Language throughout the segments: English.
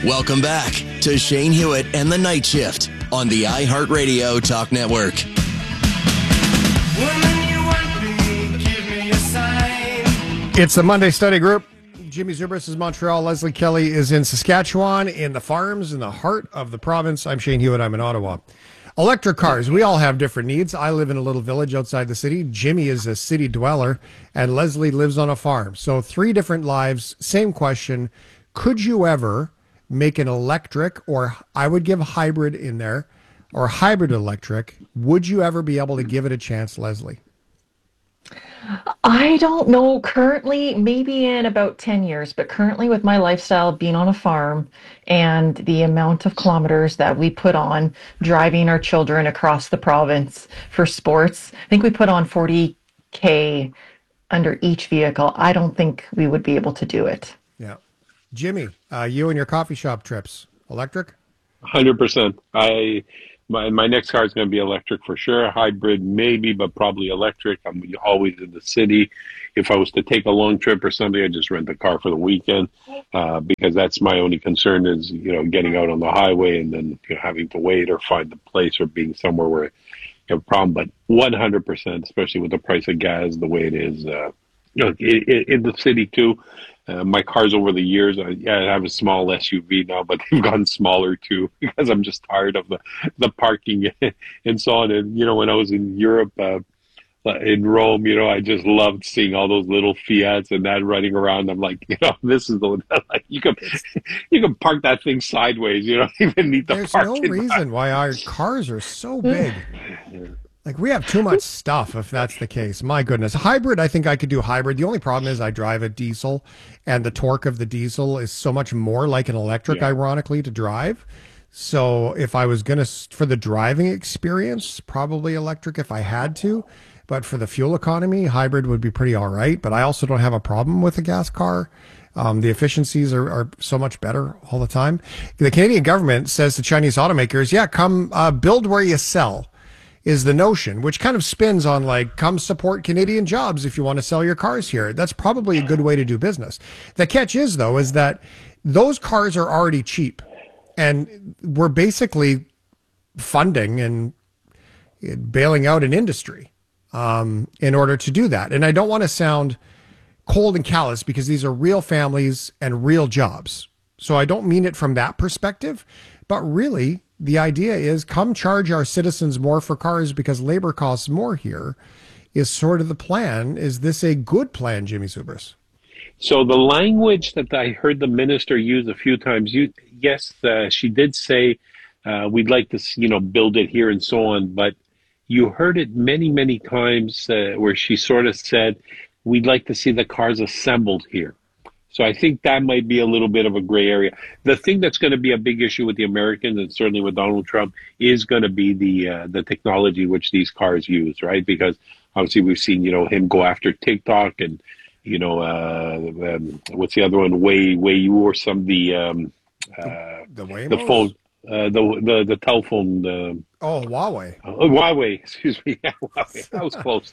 Welcome back to Shane Hewitt and the Night Shift on the iHeartRadio Talk Network. It's the Monday Study Group. Jimmy Zubris is Montreal. Leslie Kelly is in Saskatchewan, in the farms, in the heart of the province. I'm Shane Hewitt. I'm in Ottawa. Electric cars. We all have different needs. I live in a little village outside the city. Jimmy is a city dweller, and Leslie lives on a farm. So 3 different lives. Same question. Could you ever make an electric, or I would give hybrid in there, or hybrid electric? Would you ever be able to give it a chance, Leslie? I don't know currently, maybe in about 10 years, but currently with my lifestyle being on a farm and the amount of kilometers that we put on driving our children across the province for sports, I think we put on 40K under each vehicle. I don't think we would be able to do it. Yeah. Jimmy, you and your coffee shop trips, electric? 100%. My next car is going to be electric for sure. Hybrid maybe, but probably electric. I'm always in the city. If I was to take a long trip or something, I just rent a car for the weekend because that's my only concern is, getting out on the highway and then having to wait or find a place or being somewhere where you have a problem. But 100%, especially with the price of gas, the way it is, in the city too. My cars over the years, I have a small SUV now, but they've gotten smaller too because I'm just tired of the parking and so on. And, when I was in Europe, in Rome, I just loved seeing all those little Fiats and that running around. I'm like, this is the one that, you can park that thing sideways. You don't even need to park. There's no reason why our cars are so big. Like, we have too much stuff if that's the case. My goodness. Hybrid, I think I could do hybrid. The only problem is I drive a diesel, and the torque of the diesel is so much more like an electric, ironically, to drive. So if I was going to, for the driving experience, probably electric if I had to. But for the fuel economy, hybrid would be pretty all right. But I also don't have a problem with a gas car. The efficiencies are so much better all the time. The Canadian government says to Chinese automakers, come build where you sell. Is the notion, which kind of spins on come support Canadian jobs if you want to sell your cars here. That's probably a good way to do business. The catch is, though, is that those cars are already cheap. And we're basically funding and bailing out an industry in order to do that. And I don't want to sound cold and callous because these are real families and real jobs. So I don't mean it from that perspective, but really, the idea is come charge our citizens more for cars because labor costs more here is sort of the plan. Is this a good plan, Jimmy Zubris? So the language that I heard the minister use a few times, she did say we'd like to, build it here and so on. But you heard it many, many times where she sort of said, we'd like to see the cars assembled here. So I think that might be a little bit of a gray area. The thing that's going to be a big issue with the Americans and certainly with Donald Trump is going to be the technology which these cars use, right? Because obviously we've seen, him go after TikTok and, what's the other one? Waymo or some the phone, the telephone. Huawei. Huawei, excuse me. Yeah, Huawei. That was close.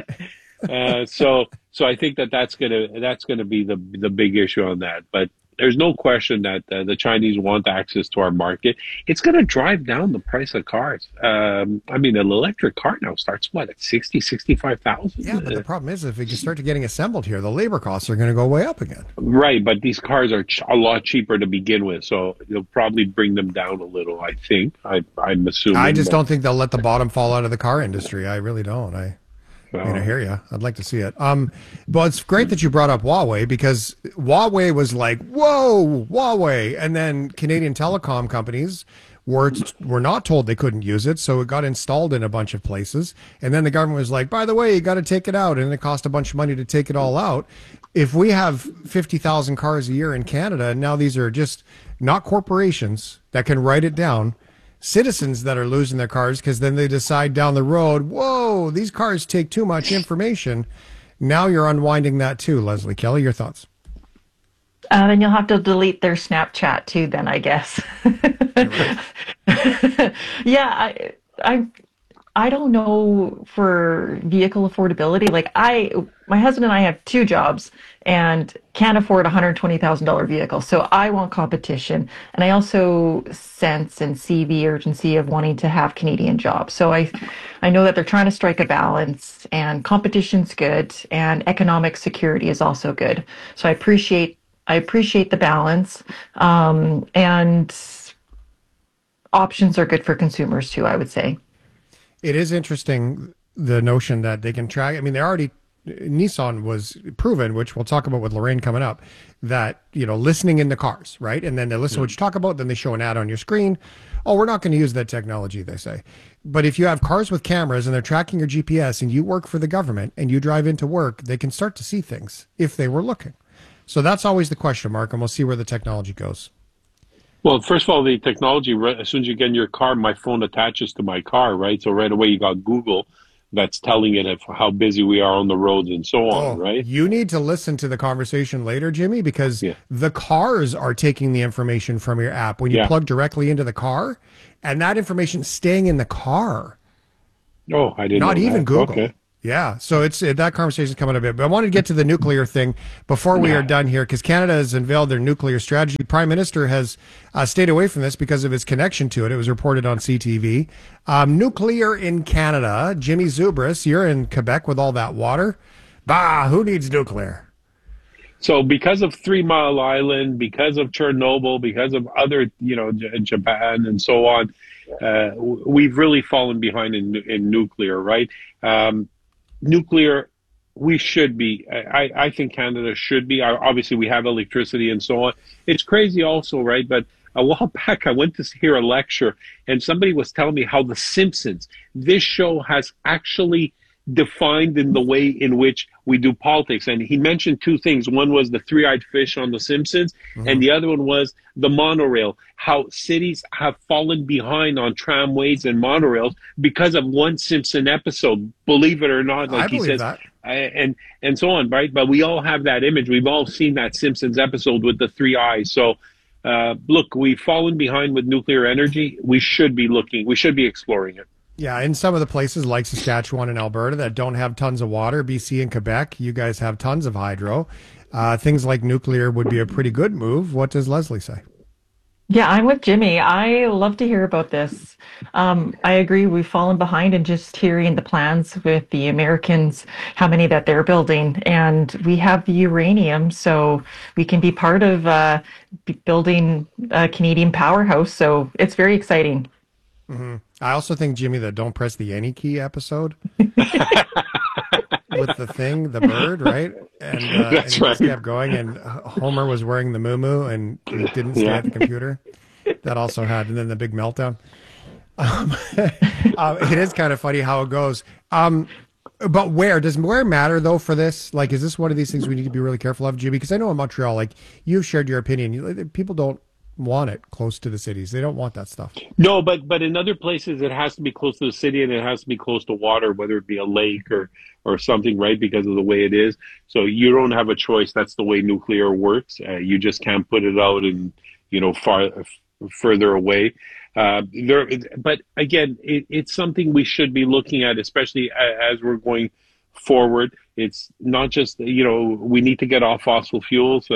So I think that's gonna be the big issue on that. But there's no question that the Chinese want access to our market. It's going to drive down the price of cars. An electric car now starts at 60, 65,000. Yeah, but the problem is if we start getting assembled here, the labor costs are going to go way up again. Right, but these cars are a lot cheaper to begin with, so you'll probably bring them down a little. I think. I'm assuming. I just don't think they'll let the bottom fall out of the car industry. I really don't. I hear you. I'd like to see it. But it's great that you brought up Huawei because Huawei was like, whoa, Huawei. And then Canadian telecom companies were not told they couldn't use it. So it got installed in a bunch of places. And then the government was like, by the way, you got to take it out. And it cost a bunch of money to take it all out. If we have 50,000 cars a year in Canada, and now these are just not corporations that can write it down, citizens that are losing their cars because then they decide down the road, whoa, these cars take too much information. Now you're unwinding that too. Leslie Kelly, your thoughts? And you'll have to delete their Snapchat too, then I guess. Yeah, I don't know for vehicle affordability. Like my husband and I have two jobs and can't afford a $120,000 vehicle. So I want competition. And I also sense and see the urgency of wanting to have Canadian jobs. So I know that they're trying to strike a balance, and competition's good and economic security is also good. So I appreciate the balance. And options are good for consumers too, I would say. It is interesting, the notion that they can track. I mean, Nissan was proven, which we'll talk about with Lorraine coming up, that, listening in the cars, right? And then they listen to what you talk about, then they show an ad on your screen. Oh, we're not going to use that technology, they say. But if you have cars with cameras and they're tracking your GPS and you work for the government and you drive into work, they can start to see things if they were looking. So that's always the question mark, and we'll see where the technology goes. Well, first of all, the technology, as soon as you get in your car, my phone attaches to my car, right? So right away you got Google that's telling it of how busy we are on the roads and so on, right? You need to listen to the conversation later, Jimmy, because the cars are taking the information from your app when you plug directly into the car, and that information is staying in the car. Oh, I didn't know Not even that. Google. Okay. Yeah, so it's that conversation is coming up a bit. But I wanted to get to the nuclear thing before we are done here, because Canada has unveiled their nuclear strategy. Prime Minister has stayed away from this because of his connection to it. It was reported on CTV. Nuclear in Canada. Jimmy Zubris, you're in Quebec with all that water. Bah, who needs nuclear? So because of 3 Mile Island, because of Chernobyl, because of other, Japan and so on, we've really fallen behind in nuclear, right? Nuclear, we should be. I think Canada should be. Obviously, we have electricity and so on. It's crazy also, right? But a while back, I went to hear a lecture, and somebody was telling me how The Simpsons, this show has actually defined in the way in which we do politics. And he mentioned two things. One was the three-eyed fish on The Simpsons, and the other one was the monorail, how cities have fallen behind on tramways and monorails because of one Simpson episode, believe it or not, like he says, that. And so on, right? But we all have that image. We've all seen that Simpsons episode with the three eyes. So look, we've fallen behind with nuclear energy. We should be exploring it. Yeah, in some of the places like Saskatchewan and Alberta that don't have tons of water, BC and Quebec, you guys have tons of hydro. Things like nuclear would be a pretty good move. What does Leslie say? Yeah, I'm with Jimmy. I love to hear about this. I agree. We've fallen behind in just hearing the plans with the Americans, how many that they're building. And we have the uranium, so we can be part of building a Canadian powerhouse. So it's very exciting. Mm-hmm. I also think, Jimmy, that don't press the any key episode with the bird, right? And, That's and right. Just kept going, and Homer was wearing the muumuu and he didn't stay at the computer. That also had, and then the big meltdown. It is kind of funny how it goes. But does where matter though for this? Like, is this one of these things we need to be really careful of, Jimmy? Because I know in Montreal, like you've shared your opinion, people don't want it close to the cities. They don't want that stuff. No, but in other places it has to be close to the city and it has to be close to water, whether it be a lake or something, right? Because of the way it is. So you don't have a choice. That's the way nuclear works. You just can't put it out and further away. But again, it's something we should be looking at, especially as we're going forward. It's not just, we need to get off fossil fuels.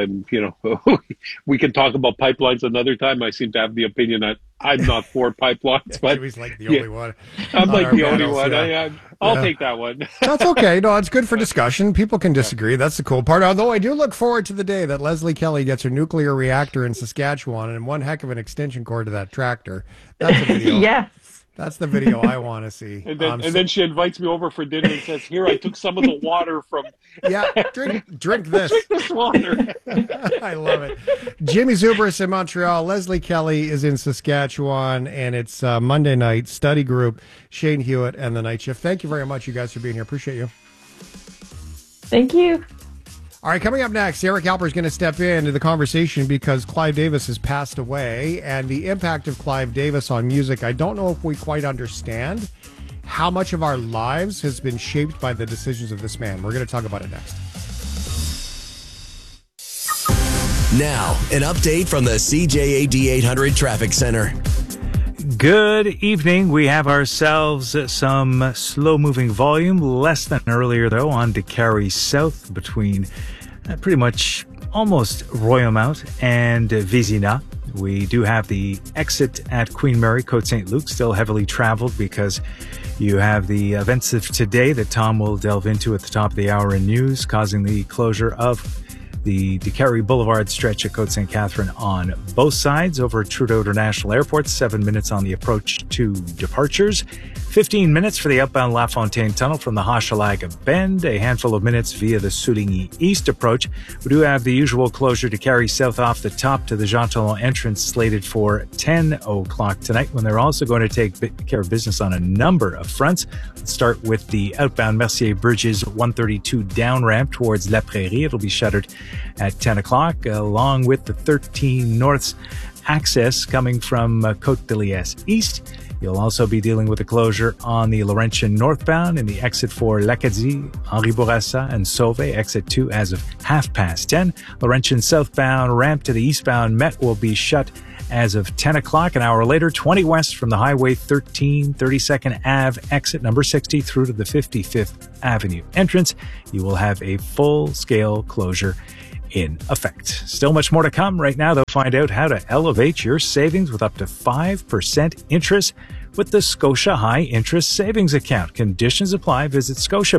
We can talk about pipelines another time. I seem to have the opinion that I'm not for pipelines, but Jimmy's like the only one. I'm like the only panels, one. yeah. I'll take that one. That's okay. No, it's good for discussion. People can disagree. That's the cool part. Although I do look forward to the day that Leslie Kelly gets her nuclear reactor in Saskatchewan and one heck of an extension cord to that tractor. That's a video. Yes. That's the video I want to see. And then she invites me over for dinner and says, "Here, I took some of the water from." Yeah, drink this. Drink this water. I love it. Jimmy Zubris in Montreal. Leslie Kelly is in Saskatchewan, and it's Monday night study group. Shane Hewitt and the Night Shift. Thank you very much, you guys, for being here. Appreciate you. Thank you. All right, coming up next, Eric Alper is going to step into the conversation because Clive Davis has passed away, and the impact of Clive Davis on music, I don't know if we quite understand how much of our lives has been shaped by the decisions of this man. We're going to talk about it next. Now, an update from the CJAD 800 Traffic Center. Good evening. We have ourselves some slow-moving volume, less than earlier, though, on Décarie South between pretty much almost Royalmount and Vézina. We do have the exit at Queen Mary, Côte Saint-Luc, still heavily traveled because you have the events of today that Tom will delve into at the top of the hour in news, causing the closure of the Décarie Boulevard stretch at Côte St. Catherine on both sides over at Trudeau International Airport. 7 minutes on the approach to departures. 15 minutes for the outbound La Fontaine Tunnel from the Hochelaga Bend. A handful of minutes via the Souligny East approach. We do have the usual closure to Décarie South off the top to the Jean Talon entrance slated for 10 o'clock tonight, when they're also going to take care of business on a number of fronts. Let's start with the outbound Mercier Bridges 132 down ramp towards La Prairie. It'll be shuttered at 10 o'clock, along with the 13 North's access coming from Côte de Liesse East. You'll also be dealing with a closure on the Laurentian northbound in the exit for L'Acadie, Henri Bourassa, and Sauvé, exit 2 as of 10:30. Laurentian southbound ramp to the eastbound Met will be shut as of 10 o'clock. An hour later, 20 west from the Highway 13, 32nd Ave exit number 60 through to the 55th Avenue entrance. You will have a full-scale closure in effect. Still much more to come. Right now, they'll find out how to elevate your savings with up to 5% interest with the Scotia High Interest Savings Account. Conditions apply. Visit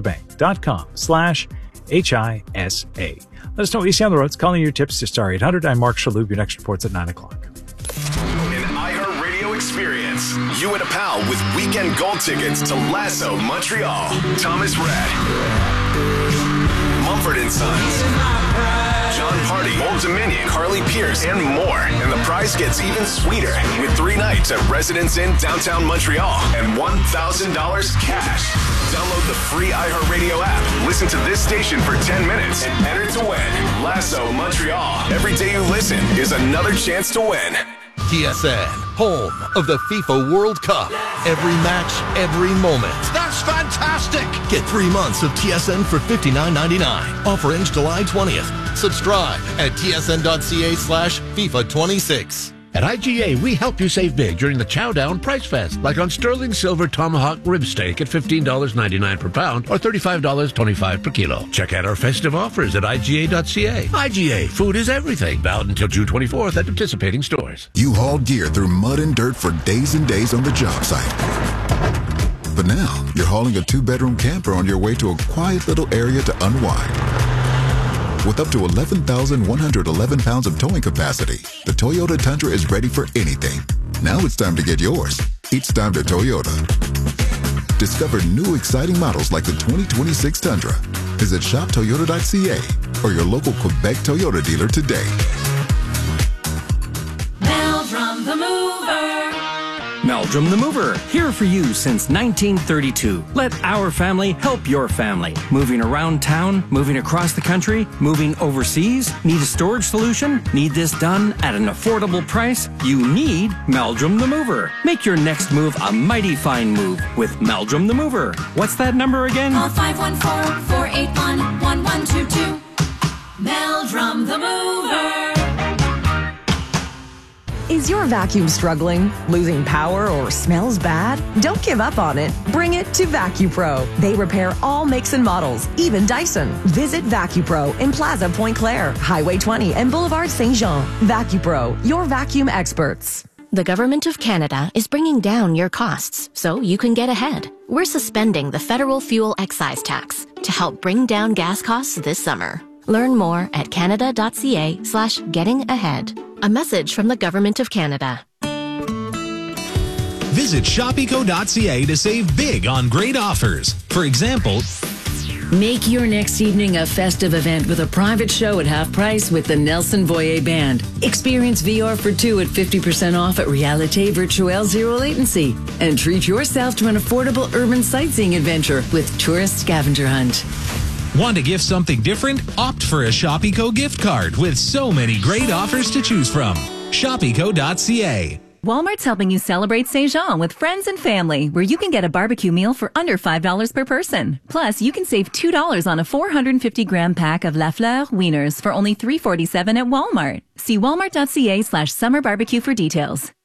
scotiabank.com/HISA. Let us know what you see on the roads. Calling your tips to star 800. I'm Mark Chaloub. Your next report's at 9 o'clock. An iHeartRadio experience. You and a pal with weekend gold tickets to Lasso Montreal. Thomas Rhett, Mumford & Sons, John Party, Old Dominion, Carly Pierce, and more. And the prize gets even sweeter with 3 nights at Residence Inn downtown Montreal and $1,000 cash. Download the free iHeartRadio app. Listen to this station for 10 minutes and enter to win. Lasso Montreal. Every day you listen is another chance to win. TSN, home of the FIFA World Cup. Every match, every moment. That's fantastic! Get 3 months of TSN for $59.99. Offer ends July 20th. Subscribe at tsn.ca/FIFA26. At IGA, we help you save big during the Chow Down Price Fest, like on sterling silver tomahawk rib steak at $15.99 per pound or $35.25 per kilo. Check out our festive offers at IGA.ca. IGA, food is everything. Valid until June 24th at participating stores. You hauled gear through mud and dirt for days and days on the job site. But now, you're hauling a 2-bedroom camper on your way to a quiet little area to unwind. With up to 11,111 pounds of towing capacity, the Toyota Tundra is ready for anything. Now it's time to get yours. It's time to Toyota. Discover new exciting models like the 2026 Tundra. Visit shoptoyota.ca or your local Quebec Toyota dealer today. Meldrum the Mover. Meldrum the Mover, here for you since 1932. Let our family help your family. Moving around town, moving across the country, moving overseas. Need a storage solution? Need this done at an affordable price? You need Meldrum the Mover. Make your next move a mighty fine move with Meldrum the Mover. What's that number again? Call 514-481-1122. Meldrum the Mover. Is your vacuum struggling, losing power, or smells bad? Don't give up on it. Bring it to VacuPro. They repair all makes and models, even Dyson. Visit VacuPro in Plaza Pointe-Claire, Highway 20, and Boulevard Saint-Jean. VacuPro, your vacuum experts. The Government of Canada is bringing down your costs so you can get ahead. We're suspending the federal fuel excise tax to help bring down gas costs this summer. Learn more at canada.ca/gettingahead. A message from the Government of Canada. Visit shopeco.ca to save big on great offers. For example, make your next evening a festive event with a private show at half price with the Nelson Voyer Band. Experience VR for 2 at 50% off at Realite Virtuelle Zero Latency. And treat yourself to an affordable urban sightseeing adventure with Tourist Scavenger Hunt. Want to gift something different? Opt for a Shopeco gift card with so many great offers to choose from. Shopeco.ca. Walmart's helping you celebrate Saint-Jean with friends and family, where you can get a barbecue meal for under $5 per person. Plus, you can save $2 on a 450-gram pack of La Fleur wieners for only $3.47 at Walmart. See walmart.ca/summer barbecue for details.